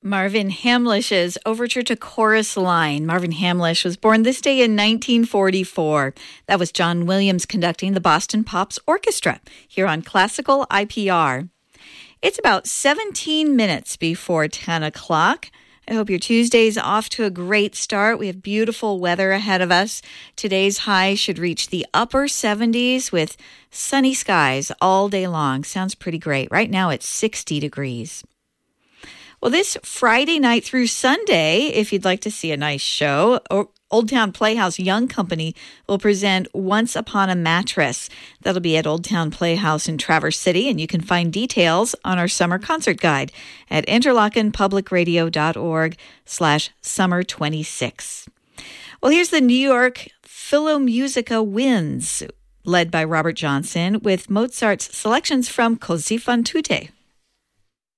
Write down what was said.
Marvin Hamlish's Overture to Chorus Line. Marvin Hamlish was born this day in 1944. That was John Williams conducting the Boston Pops Orchestra here on Classical IPR. It's about 17 minutes before 10 o'clock. I hope your Tuesday's off to a great start. We have beautiful weather ahead of us. Today's high should reach the upper 70s with sunny skies all day long. Sounds pretty great. Right now it's 60 degrees. Well, this Friday night through Sunday, if you'd like to see a nice show, Old Town Playhouse Young Company will present Once Upon a Mattress. That'll be at Old Town Playhouse in Traverse City, and you can find details on our summer concert guide at interlockenpublicradio.org/summer26. Well, here's the New York Philmusica Winds, led by Robert Johnson, with Mozart's selections from Così fan tutte.